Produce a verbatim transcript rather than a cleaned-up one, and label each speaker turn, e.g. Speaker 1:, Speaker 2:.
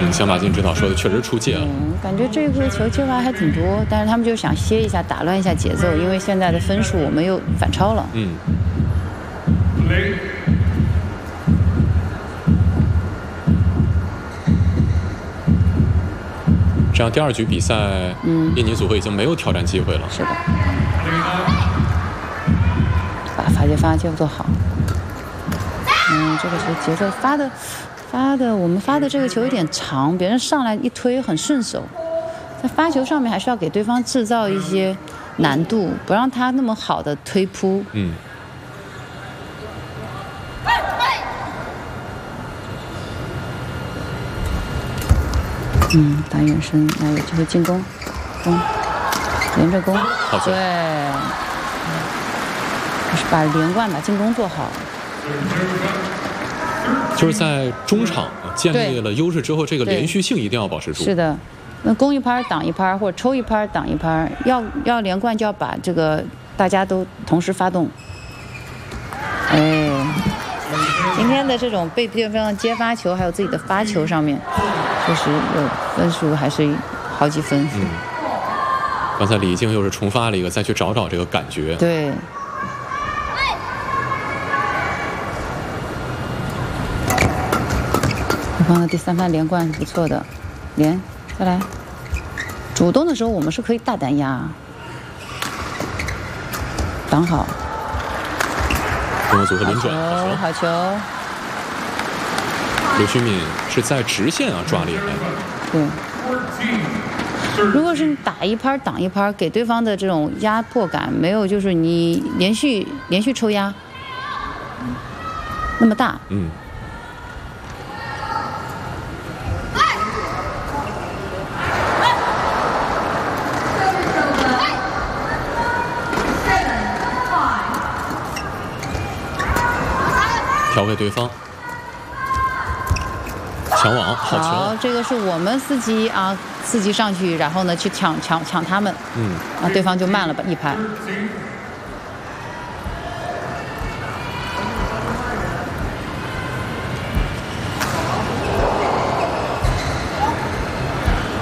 Speaker 1: 嗯，像马竞指导说的，确实出界了。
Speaker 2: 嗯，感觉这个球接罚还挺多，但是他们就想歇一下，打乱一下节奏，因为现在的分数我们又反超了。
Speaker 1: 嗯。这样第二局比赛，嗯，印尼组合已经没有挑战机会了。
Speaker 2: 是的。把发接发接不多好。嗯，这个球节奏发的。发的我们发的这个球有点长，别人上来一推很顺手，在发球上面还是要给对方制造一些难度，不让他那么好的推扑。
Speaker 1: 嗯。
Speaker 2: 嗯，打远身，那有机会进攻，攻，连着攻，对，就是把连贯把进攻做好。
Speaker 1: 就是在中场建立了优势之后，这个连续性一定要保持住。
Speaker 2: 是的，那攻一拍挡一拍，或者抽一拍挡一拍，要要连贯就要把这个大家都同时发动。哎，今天的这种被对方接发球，还有自己的发球上面，确实有分数还是好几分。
Speaker 1: 嗯，刚才李静又是重发了一个，再去找找这个感觉。
Speaker 2: 对。对方的第三拍连贯是不错的，连再来。主动的时候我们是可以大胆压，挡好。
Speaker 1: 中国组合轮转，
Speaker 2: 好球！
Speaker 1: 刘旭敏是在直线啊抓厉害。
Speaker 2: 对。如果是你打一拍挡一拍，给对方的这种压迫感没有，就是你连续连续抽压那么大。
Speaker 1: 嗯。调位对方，抢网，好球！
Speaker 2: 好，这个是我们伺机啊，伺机上去，然后呢去抢抢抢他们，
Speaker 1: 嗯，
Speaker 2: 啊，对方就慢了一拍。